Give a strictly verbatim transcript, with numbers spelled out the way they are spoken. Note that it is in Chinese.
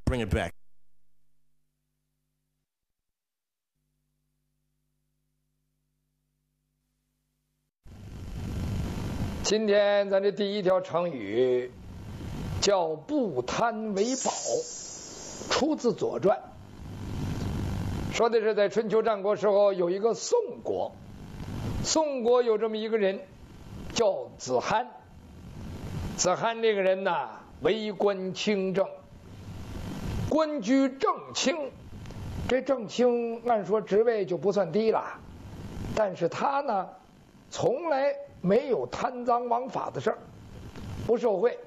Bring it back. 今天咱这第一条成语叫不贪为宝，出自《左传》，说的是在春秋战国时候有一个宋国，宋国有这么一个人叫子罕。子罕这个人呐，为官清正，官居正卿。这正卿按说职位就不算低了，但是他呢，从来没有贪赃枉法的事儿，不受贿，